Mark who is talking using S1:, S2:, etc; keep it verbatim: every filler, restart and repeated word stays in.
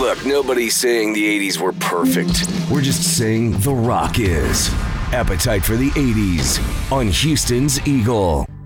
S1: Look, nobody's saying the eighties were perfect. We're just saying The Rock is. Appetite for the eighties on Houston's Eagle.